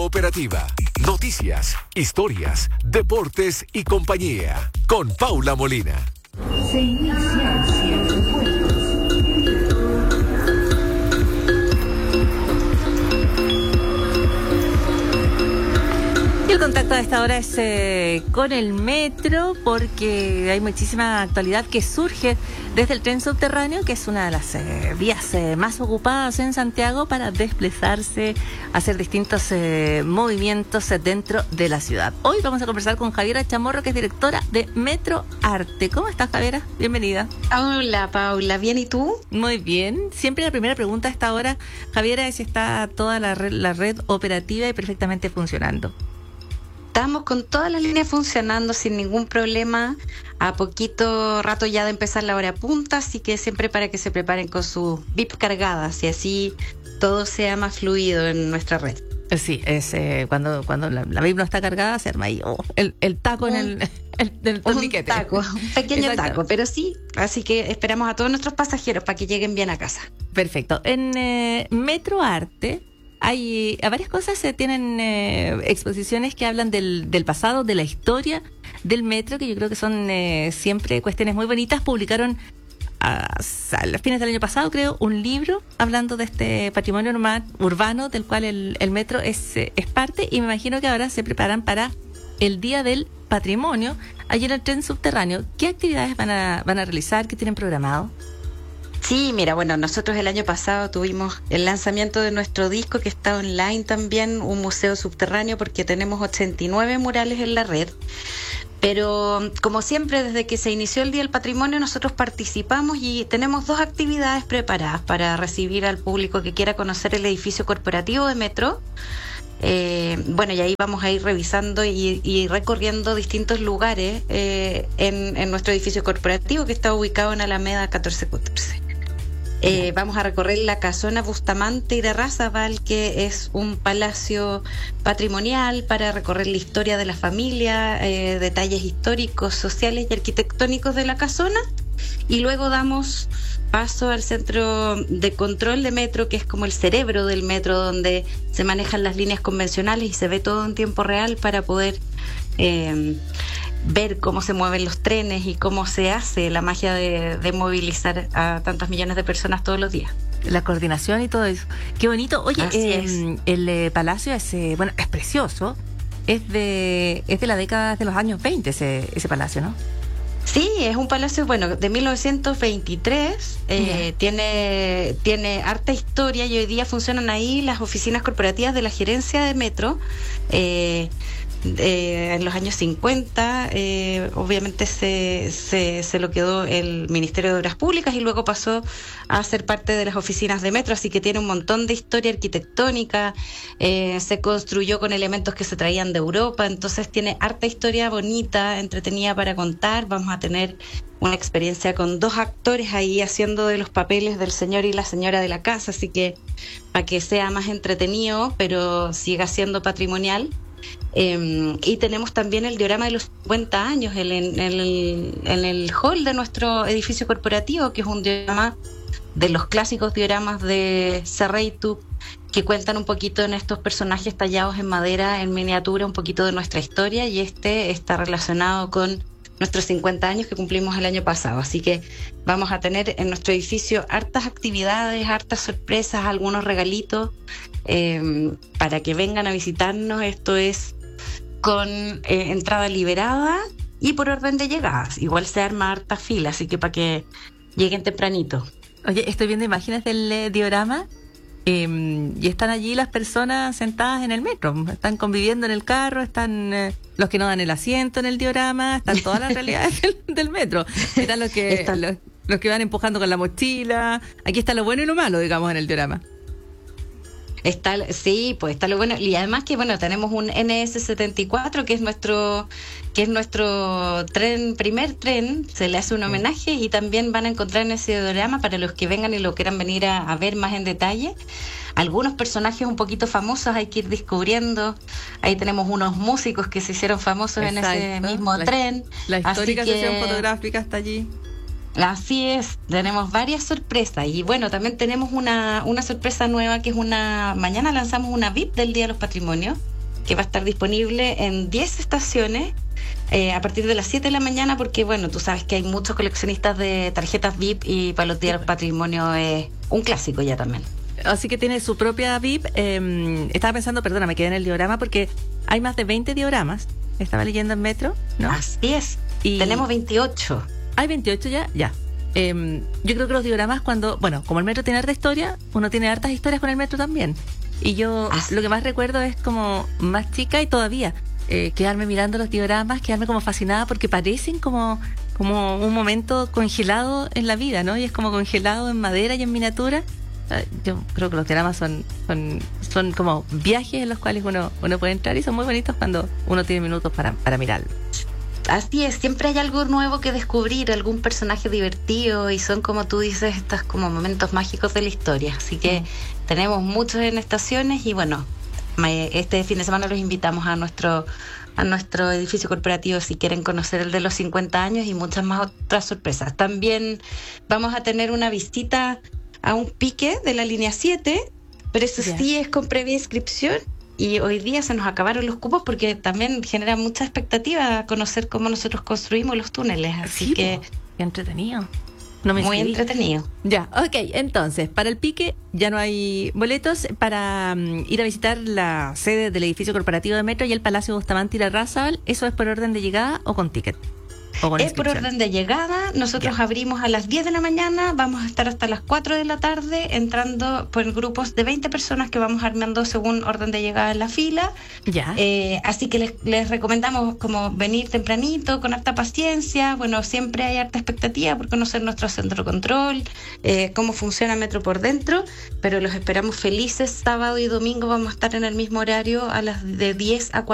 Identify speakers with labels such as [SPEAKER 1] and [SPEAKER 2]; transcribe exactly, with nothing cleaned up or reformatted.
[SPEAKER 1] Operativa. Noticias, historias, deportes y compañía. Con Paula Molina.
[SPEAKER 2] Se inician cien encuentros.
[SPEAKER 3] Y el contacto a esta hora es eh, con el metro, porque hay muchísima actualidad que surge desde el tren subterráneo, que es una de las eh, vías eh, más ocupadas en Santiago para desplazarse, hacer distintos eh, movimientos eh, dentro de la ciudad. Hoy vamos a conversar con Javiera Chamorro, que es directora de Metro Arte. ¿Cómo estás, Javiera? Bienvenida.
[SPEAKER 4] Hola, Paula. ¿Bien y tú?
[SPEAKER 3] Muy bien. Siempre la primera pregunta a esta hora, Javiera, es si está toda la red, la red operativa y perfectamente funcionando.
[SPEAKER 4] Estamos con todas las líneas funcionando sin ningún problema, a poquito rato ya de empezar la hora punta, así que siempre para que se preparen con sus V I P cargadas y así todo sea más fluido en nuestra red.
[SPEAKER 3] Sí, es eh, cuando cuando la, la V I P no está cargada, se arma ahí oh, el, el taco un, en el, el, el torniquete.
[SPEAKER 4] Un taco, un pequeño taco, pero sí, así que esperamos a todos nuestros pasajeros para que lleguen bien a casa.
[SPEAKER 3] Perfecto. En eh, Metro Arte hay a varias cosas, se tienen eh, exposiciones que hablan del, del pasado, de la historia del metro, que yo creo que son eh, siempre cuestiones muy bonitas. Publicaron a, a las fines del año pasado, creo, un libro hablando de este patrimonio urma, urbano del cual el, el metro es, eh, es parte, y me imagino que ahora se preparan para el Día del Patrimonio allí en el tren subterráneo. ¿Qué actividades van a, van a realizar? ¿Qué tienen programado?
[SPEAKER 4] Sí, mira, bueno, nosotros el año pasado tuvimos el lanzamiento de nuestro disco, que está online también, un museo subterráneo, porque tenemos ochenta y nueve murales en la red. Pero como siempre, desde que se inició el Día del Patrimonio, nosotros participamos y tenemos dos actividades preparadas para recibir al público que quiera conocer el edificio corporativo de Metro. Eh, bueno, y ahí vamos a ir revisando y, y recorriendo distintos lugares eh, en, en nuestro edificio corporativo, que está ubicado en Alameda catorce catorce. Eh, vamos a recorrer la casona Bustamante y de Razabal, que es un palacio patrimonial, para recorrer la historia de la familia, eh, detalles históricos, sociales y arquitectónicos de la casona. Y luego damos paso al centro de control de metro, que es como el cerebro del metro, donde se manejan las líneas convencionales y se ve todo en tiempo real para poder eh, ver cómo se mueven los trenes y cómo se hace la magia de, de movilizar a tantos millones de personas todos los días.
[SPEAKER 3] La coordinación y todo eso. Qué bonito. Oye, eh,
[SPEAKER 4] es.
[SPEAKER 3] el eh, palacio es, eh, bueno, es precioso. Es de, es de la década de los años veinte ese, ese palacio, ¿no?
[SPEAKER 4] Sí, es un palacio, bueno, de mil novecientos veintitrés, eh, yeah. tiene, tiene harta historia, y hoy día funcionan ahí las oficinas corporativas de la gerencia de Metro. Eh, Eh, en los años cincuenta, eh, obviamente se, se, se lo quedó el Ministerio de Obras Públicas y luego pasó a ser parte de las oficinas de Metro, así que tiene un montón de historia arquitectónica, eh, se construyó con elementos que se traían de Europa, entonces tiene harta historia bonita, entretenida para contar. Vamos a tener una experiencia con dos actores ahí haciendo de los papeles del señor y la señora de la casa, así que para que sea más entretenido, pero siga siendo patrimonial. Eh, y tenemos también el diorama de los cincuenta años en, en, el, en el hall de nuestro edificio corporativo, que es un diorama de los clásicos dioramas de Serreytu, que cuentan un poquito en estos personajes tallados en madera, en miniatura, un poquito de nuestra historia, y este está relacionado con nuestros cincuenta años que cumplimos el año pasado. Así que vamos a tener en nuestro edificio hartas actividades, hartas sorpresas, algunos regalitos eh, para que vengan a visitarnos. Esto es con eh, entrada liberada y por orden de llegadas. Igual se arma harta fila, así que para que lleguen tempranito.
[SPEAKER 3] Oye, estoy viendo imágenes del eh, diorama. Eh, y están allí las personas sentadas en el metro, están conviviendo en el carro, están eh, los que no dan el asiento en el diorama, están todas las realidades del, del metro, están los que están. Los, los que van empujando con la mochila. Aquí está lo bueno y lo malo, digamos, en el diorama.
[SPEAKER 4] Está, sí, pues está lo bueno, y además que bueno, tenemos un N S setenta y cuatro que es nuestro que es nuestro tren, primer tren, se le hace un homenaje, y también van a encontrar en ese diorama, para los que vengan y lo quieran venir a, a ver más en detalle, algunos personajes un poquito famosos, hay que ir descubriendo. Ahí tenemos unos músicos que se hicieron famosos. Exacto. En ese mismo
[SPEAKER 3] la,
[SPEAKER 4] tren.
[SPEAKER 3] La histórica que, sesión fotográfica está allí.
[SPEAKER 4] Así es, tenemos varias sorpresas, y bueno, también tenemos una, una sorpresa nueva, que es una, mañana lanzamos una V I P del Día de los Patrimonios, que va a estar disponible en diez estaciones eh, a partir de las siete de la mañana, porque bueno, tú sabes que hay muchos coleccionistas de tarjetas V I P y para los días del patrimonio es un clásico ya también.
[SPEAKER 3] Así que tiene su propia V I P. Eh, estaba pensando, perdona, me quedé en el diorama porque hay más de veinte dioramas. Estaba leyendo en Metro, ¿no?
[SPEAKER 4] Así es.
[SPEAKER 3] Y
[SPEAKER 4] tenemos veintiocho.
[SPEAKER 3] ¿Hay veintiocho ya? Ya. Eh, yo creo que los dioramas cuando... Bueno, como el Metro tiene harta historia, uno tiene hartas historias con el Metro también. Y yo
[SPEAKER 4] Ah.
[SPEAKER 3] lo que más recuerdo es como más chica y todavía eh, quedarme mirando los dioramas, quedarme como fascinada porque parecen como, como un momento congelado en la vida, ¿no? Y es como congelado en madera y en miniatura. Eh, Yo creo que los dioramas son, son, son como viajes en los cuales uno, uno puede entrar y son muy bonitos cuando uno tiene minutos para, para mirarlo.
[SPEAKER 4] Así es, siempre hay algo nuevo que descubrir, algún personaje divertido y son, como tú dices, estos como momentos mágicos de la historia. Así que mm. tenemos muchos en estaciones y bueno, este fin de semana los invitamos a nuestro a nuestro edificio corporativo si quieren conocer el de los cincuenta años y muchas más otras sorpresas. También vamos a tener una visita a un pique de la línea siete, pero eso yeah. sí es con previa inscripción. Y hoy día se nos acabaron los cupos porque también genera mucha expectativa conocer cómo nosotros construimos los túneles. Así
[SPEAKER 3] sí,
[SPEAKER 4] que...
[SPEAKER 3] Qué entretenido. No me
[SPEAKER 4] muy
[SPEAKER 3] inscribí.
[SPEAKER 4] entretenido.
[SPEAKER 3] Ya, ok. Entonces, para el pique ya no hay boletos. Para um, ir a visitar la sede del edificio corporativo de Metro y el Palacio Bustamante y la Razabal, ¿eso es por orden de llegada o con ticket?
[SPEAKER 4] Es por orden de llegada. Nosotros ya. abrimos a las diez de la mañana, vamos a estar hasta las cuatro de la tarde entrando por grupos de veinte personas que vamos armando según orden de llegada en la fila.
[SPEAKER 3] Ya.
[SPEAKER 4] Eh, así que les, les recomendamos como venir tempranito, con harta paciencia. Bueno, siempre hay harta expectativa por conocer nuestro centro de control, eh, cómo funciona Metro por dentro, pero los esperamos felices. Sábado y domingo vamos a estar en el mismo horario a las de diez a cuatro.